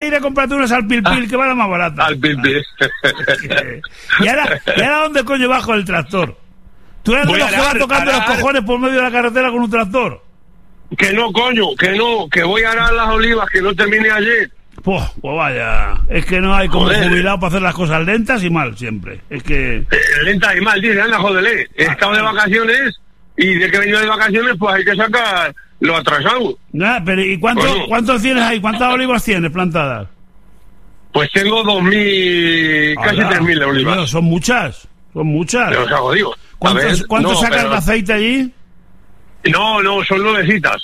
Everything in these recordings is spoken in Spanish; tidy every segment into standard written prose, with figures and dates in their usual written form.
ir a comprarte unas al Pil, que van a más baratas. Al Pil. ¿Y ahora dónde coño bajo el tractor? ¿Tú eres de los que va tocando los cojones por medio de la carretera con un tractor? Que no, coño, que voy a arar las olivas, que no terminé ayer. Pues vaya, es que no hay como jubilado para hacer las cosas lentas y mal siempre. Es que... lentas y mal, dice, anda, jódele. He estado de vacaciones y de que he venido de vacaciones, pues hay que sacar lo atrasado. Pero ¿y cuántos tienes ahí? ¿Cuántas olivas tienes plantadas? Pues tengo 2.000, casi 3.000 olivas. Bueno, son muchas. Pero os hago, digo. ¿Cuánto sacas de aceite allí? No, son nuevecitas.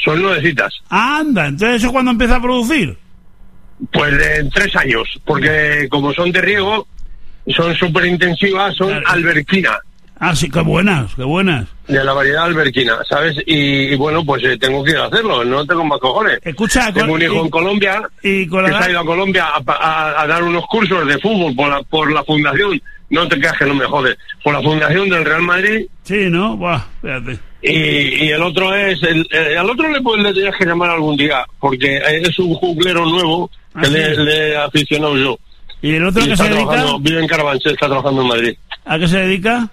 Anda, entonces ¿eso cuándo empieza a producir? Pues en 3 años, porque como son de riego, son súper intensivas, son alberquina. Ah, sí, qué buenas. De la variedad alberquina, ¿sabes? Y bueno, pues tengo que ir a hacerlo, no tengo más cojones. Escucha, tengo un hijo en Colombia, que se ha ido a Colombia a dar unos cursos de fútbol por la fundación, no te creas que no me jodes, por la fundación del Real Madrid. Sí, ¿no? Buah, fíjate. Y el otro es, al otro le tienes que llamar algún día, porque es un juglero nuevo que le he aficionado yo. ¿Y el otro que se dedica? Vive en Carabanchel, está trabajando en Madrid. ¿A qué se dedica?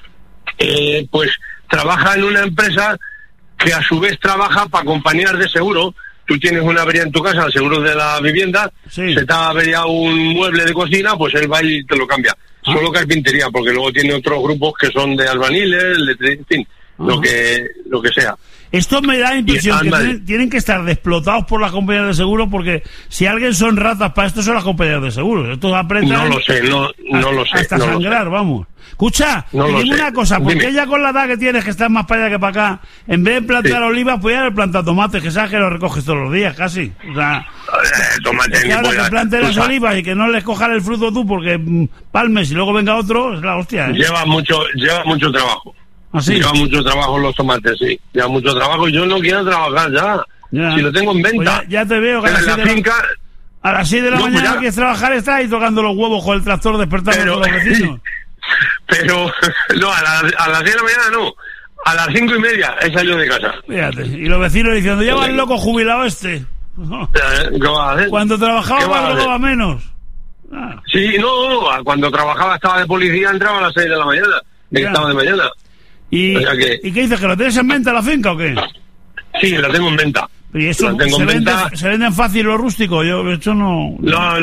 Pues trabaja en una empresa que a su vez trabaja para compañías de seguro. Tú tienes una avería en tu casa, el seguro de la vivienda, se te ha averiado un mueble de cocina, pues él va y te lo cambia. Solo carpintería, porque luego tiene otros grupos que son de albañiles, en fin, lo que sea. Esto me da la impresión que tienen que estar desplotados por las compañías de seguro, porque si alguien son ratas para esto son las compañías de seguro. Estos apretan. No lo sé, no lo sé. Hasta sangrar, vamos. Escucha, dime una cosa, porque ella con la edad que tienes, que estás más para allá que para acá, en vez de plantar olivas, pues ya haber plantado tomates, que sabes que los recoges todos los días, casi. O sea, tomate, ahora que planten las olivas y que no les cojan el fruto tú porque palmes y luego venga otro, es la hostia, ¿eh? Lleva mucho trabajo. ¿Ah, sí? Lleva mucho trabajo los tomates, sí. Lleva mucho trabajo y yo no quiero trabajar ya. Si lo tengo en venta. Pues ya te veo que a las 6 de la mañana quieres trabajar, estás ahí tocando los huevos con el tractor despertando a los vecinos. Pero, no, a las 6 de la mañana no. A las 5:30 he salido de casa. Fíjate, y los vecinos diciendo, ya va el loco jubilado este. ¿Qué vas a hacer? Cuando trabajaba ganaba menos. Sí, no, cuando trabajaba estaba de policía, entraba a las 6 de la mañana. Estaba de mañana. ¿Y qué dices, que lo tienes en venta la finca o qué? Sí, la tengo en venta. ¿Y eso se venden fácil lo rústico? Yo esto no... No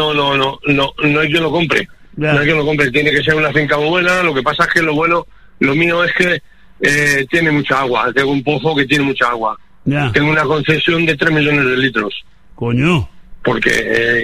hay quien lo compre. No hay quien lo compre, tiene que ser una finca muy buena. Lo que pasa es que lo mío es que tiene mucha agua. Tengo un pozo que tiene mucha agua. Tengo una concesión de 3 millones de litros. Coño. Porque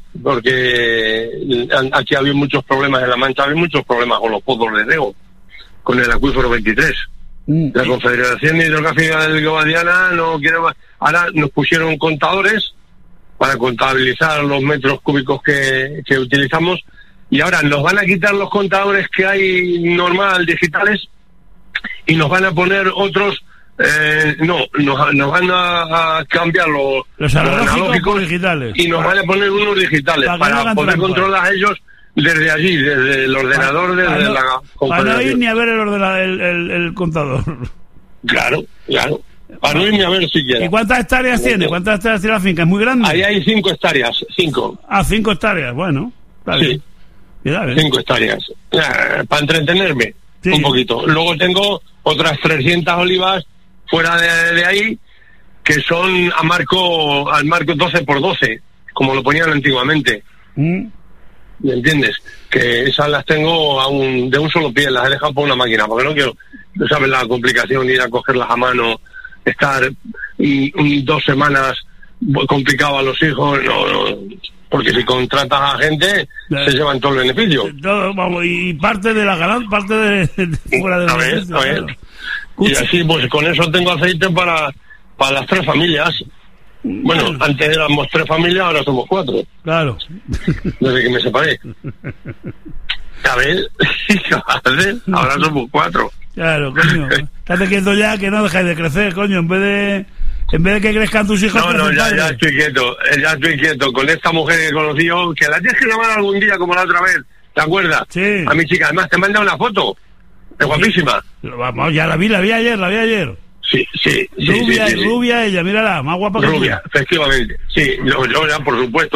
aquí había muchos problemas en La Mancha, había muchos problemas con los pozos de riego, con el acuífero 23. La Confederación Hidrográfica del Guadiana no quiere más. Ahora nos pusieron contadores para contabilizar los metros cúbicos que utilizamos, y ahora nos van a quitar los contadores que hay normal, digitales, y nos van a poner otros. Nos van a cambiar los analógicos digitales, y nos van a poner unos digitales para poder controlar a ellos desde allí, desde el ordenador, desde la confederación. Para no ir ni a ver el contador. Claro. Para no ir ni a ver siquiera. ¿Y cuántas hectáreas tiene? ¿Cuántas hectáreas tiene la finca? ¿Es muy grande? Ahí hay 5 hectáreas, 5. 5 hectáreas, bueno. Sí. 5 hectáreas. Para entretenerme un poquito. Luego tengo otras 300 olivas fuera de ahí, que son al marco 12x12, como lo ponían antiguamente. ¿Me entiendes? Que esas las tengo de un solo pie, las he dejado por una máquina, porque no quiero, no sabes la complicación, ir a cogerlas a mano, estar 2 semanas complicado a los hijos, no, porque si contratas a gente, se llevan todo el beneficio. Y parte de la ganancia, parte de fuera de la a ver. Y así, pues con eso tengo aceite para las 3 familias. Bueno, antes éramos 3 familias, ahora somos 4. Claro. Desde que me separé. ¿Sabes? Ahora somos 4. Claro, coño. Estate quieto ya, que no dejáis de crecer, coño. En vez de que crezcan tus hijos... No, ya estoy quieto. Con esta mujer que he conocido, que la tienes que llamar algún día como la otra vez. ¿Te acuerdas? Sí. A mi chica, además te manda una foto. Es guapísima. Vamos, ya la vi ayer. Sí. Rubia ella, mírala, más guapa que rubia, efectivamente. Sí, yo ya, por supuesto.